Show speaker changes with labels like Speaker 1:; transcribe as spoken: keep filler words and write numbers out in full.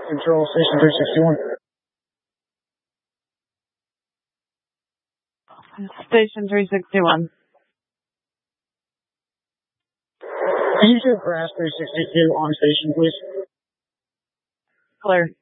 Speaker 1: Control, Station three sixty-one.
Speaker 2: Station three sixty-one.
Speaker 1: Can you show Grass three sixty-two on station, please?
Speaker 2: Clear.